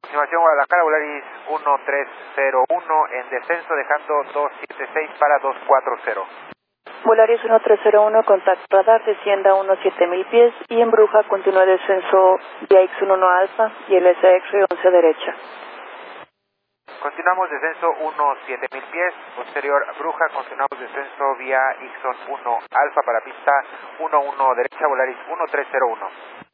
Continuación Guadalajara, Volaris 1301 en descenso, dejando 276 para 240. Volaris 1301, contacto radar, descienda a unos 7000 pies y en Bruja continúa descenso vía X11 Alfa y el SX 11 derecha. Continuamos descenso 7000 pies, posterior Bruja, continuamos descenso vía Ixon 1 Alfa para pista 11 derecha, Volaris 1301.